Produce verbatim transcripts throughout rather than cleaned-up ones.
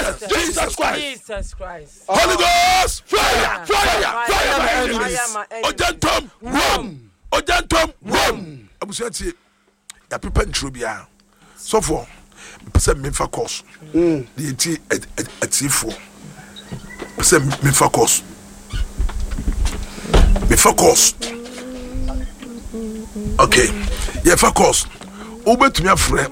Jesus, Jesus Christ. Jesus Christ. Holy Ghost, fire, fire, fire, my enemies. Ojantom, boom. Ojantom, boom. Abusianti, ya pipa ntrobia. So for, pese me fa course. Mm. The enti atifo. Pese me fa course. Me fa course. Okay. Yeah, fa course. Obetumi afre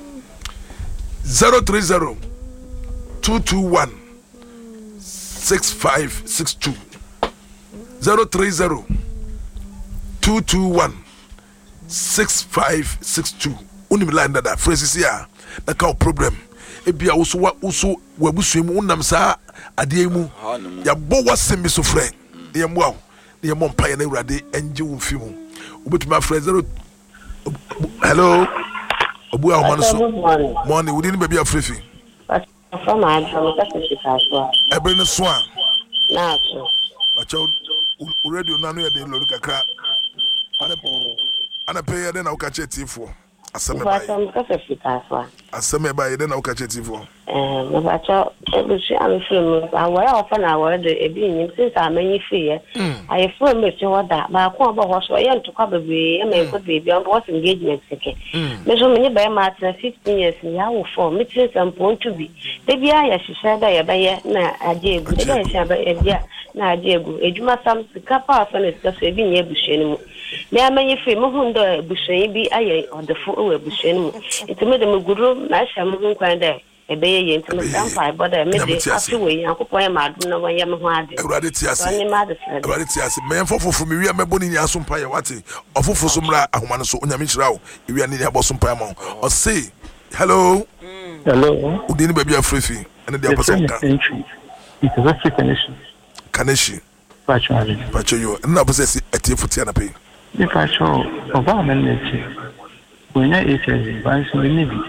zero three zero two two one six five six two zero three zero two two one six five six two. Unim line that phrases here na ka problem e bia wo so wa wo so wabusuemu unam sa ade mu ya bo wasem so frɛ ye mo ye mo mpa ye na urade enje wo fi mu obetuma frɛ zero. Hello Obu a man so morning we didn't be afrefi from my home that's ebe ne so a na so but you radio na no ye dey lori kakra ana ana pay ye dey na uka chetifo aseme ba aseme ba ye dey na uka chetifo eh na ba cho e bi am film ba wa ya ofa na wa de e bi nyim since amanyi free ye I film me so da ba ko ba ho so ye ntokwa bebe e me ko baby on what engagement seke me so me ba ma tra fifteen years ya wo for me tin sampo to bi de bia ya hihya da ye ba ye na aje egu de ya hihya ba e bia na aje egu ejuma sam sika pa afa na sika so e bi nye buhwe mu me amanyi free mo hu ndo buhwe bi aye odefo e we buhwe mu ntime de me guru na hya mo nkwan da ebe ye ntime sampa boda me de afi we yakopon ya madum na won ye me ho ade Ewurade ti ase Ewurade ti ase me fofofo me wi amebo ni nya so mpa ye wate ofofo so mra ahoma no so onyame kyira wo wi ani abo so mpa ma o say hello hello udini baby afrefi ene de aposo ka it's a very connection kaneshi actually pacho yo na aposo si etifuti na pay if I show over men nature when I is a ban so ni bi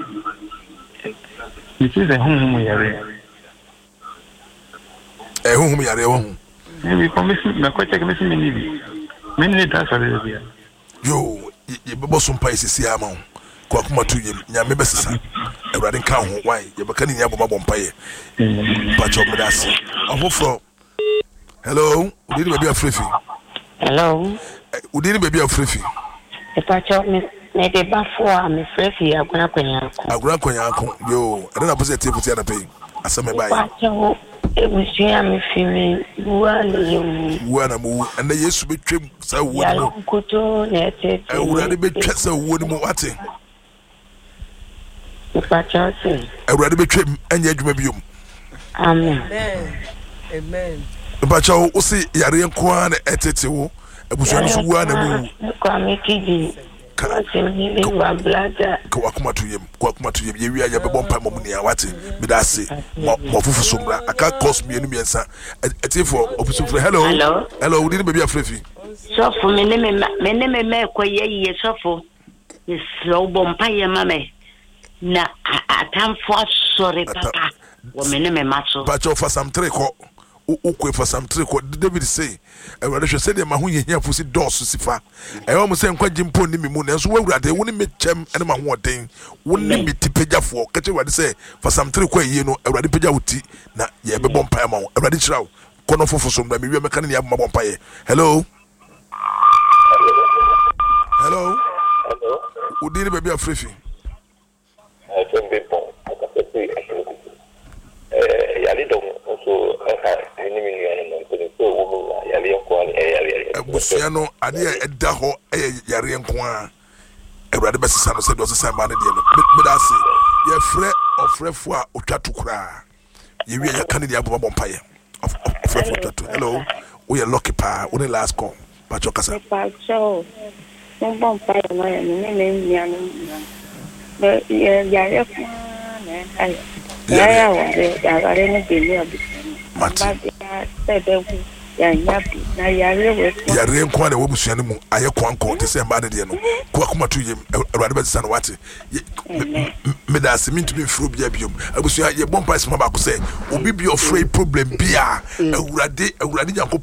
it is a home yare eh home yare wo maybe promise me ko check me me ni bi me ni da so le bi yo ye bebo so mpa isisi ama kwa kuma tu yem nyame besesa Ewurade nka ho why ye beka ni nyabo mabom paye pacho me das ofofro hello udini baby afrefi hello udini baby afrefi e pacho me me de ba fo a me frefi aguna kwanya ko aguna kwanya ko yo ade na pose tifuti na pay aseme baye pacho e busia me fimi buale yo wana mu ande Yesu betwem sa wo ya no kuto na etete Ewurade betwa sa wo no mu wate pacho se Ewurade betwem anya adwuma biom amen Amen. Amen. pacho wo se yare nko na etete wo abusuan so wo na mu kwa me kidi ni wa blada ko akoma to yem ko akoma to yem ye wi aya bebo mpa mom ni awate me da se mo fufu so mra aka cost me enu miensa etifo ofisu fre hello hello hello we didn't baby afrefi so for me ne me me ne me me ko ye ye so for is so bompa ye mame na atamfo asore papa wo me ne me maso pacho for some three ko ukwe for some trick what David say Ewurade hwe se de ma ho yehia fusi dos sifa e wo mo se nkwa jimpo ni mimu na so Ewurade wo ni mechem ene ma ho oden wo ni mitipejafo ka che Ewurade say for some trick kwa yie no Ewurade peja wuti na ye be bom pa ma wo Ewurade chirawo kono fofo so mda me wi meka ne ya bom pa ye hello hello hello udini baby afrefi I think be bon eh yali do so aka ni mi ni no so so wo yali ko yali abusua no ade eda ho e yare nko a Ewurade besesa no se do sesa ba ne de no me da se ye frɛ ofrɛfo a otwa to kura ye wi ya kan de aboma bompa ye ofrɛfo otwa to hello we are lucky pa we last call pacho kasa pacho mo bompa ye no ye ne ne nya no be ye yare ko ne ai ya ya wa de yare ne de ni abi mati ya nyabi na yare we yare nko na wobusua ne mu aye kwanko te se mba de de no ko akoma to yem Ewurade besesa no wate me da se mintu be fro bia biom abusua ye bompa se ma ba ko se obi bi ofrey problem bia Ewurade Ewurade